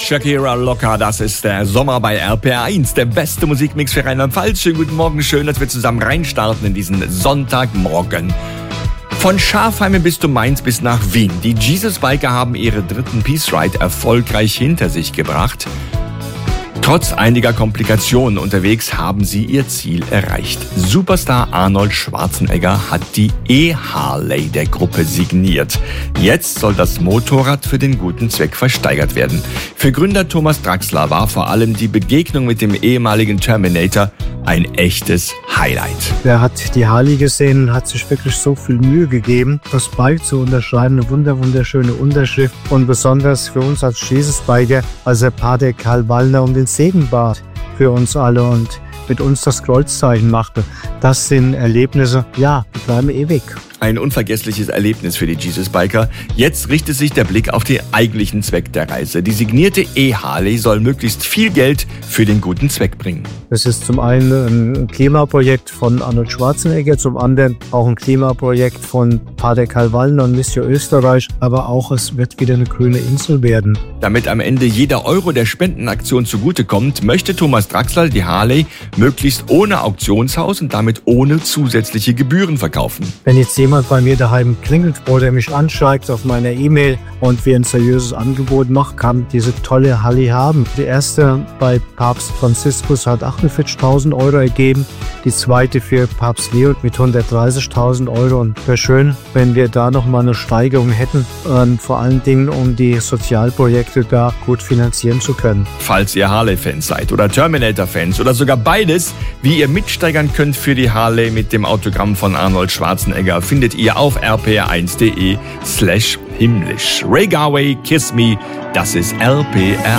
Shakira Locker, das ist der Sommer bei RPR1, der beste Musikmix für Rheinland-Pfalz. Schönen guten Morgen, schön, dass wir zusammen reinstarten in diesen Sonntagmorgen. Von Schafheim im Bistum Mainz bis nach Wien. Die Jesus Biker haben ihre dritten Peace Ride erfolgreich hinter sich gebracht. Trotz einiger Komplikationen unterwegs haben sie ihr Ziel erreicht. Superstar Arnold Schwarzenegger hat die E-Harley der Gruppe signiert. Jetzt soll das Motorrad für den guten Zweck versteigert werden. Für Gründer Thomas Draxler war vor allem die Begegnung mit dem ehemaligen Terminator ein echtes Highlight. Wer hat die Harley gesehen und hat sich wirklich so viel Mühe gegeben, das Bike zu unterschreiben, eine wunderschöne Unterschrift und besonders für uns als Jesus Biker, als der Pater Karl Wallner um den Segen bat für uns alle und mit uns das Kreuzzeichen machte. Das sind Erlebnisse, die bleiben ewig. Ein unvergessliches Erlebnis für die Jesus Biker. Jetzt richtet sich der Blick auf den eigentlichen Zweck der Reise. Die signierte E-Harley soll möglichst viel Geld für den guten Zweck bringen. Es ist zum einen ein Klimaprojekt von Arnold Schwarzenegger, zum anderen auch ein Klimaprojekt von Pater Karl Wallner und Mission Österreich, aber auch es wird wieder eine grüne Insel werden. Damit am Ende jeder Euro der Spendenaktion zugutekommt, möchte Thomas Draxler die Harley möglichst ohne Auktionshaus und damit ohne zusätzliche Gebühren verkaufen. Wenn jetzt jemand bei mir daheim klingelt oder mich anschreibt auf meiner E-Mail und wir ein seriöses Angebot machen, kann diese tolle Harley haben. Die erste bei Papst Franziskus hat 48.000 Euro ergeben, die zweite für Papst Leo mit 130.000 Euro. Und wäre schön, wenn wir da nochmal eine Steigerung hätten, vor allen Dingen um die Sozialprojekte da gut finanzieren zu können. Falls ihr Harley-Fans seid oder Terminator-Fans oder sogar beides, wie ihr mitsteigern könnt für die Harley mit dem Autogramm von Arnold Schwarzenegger, findet ihr auf rpr1.de/himmlisch. Ray Garvey, Kiss Me, das ist RPR1.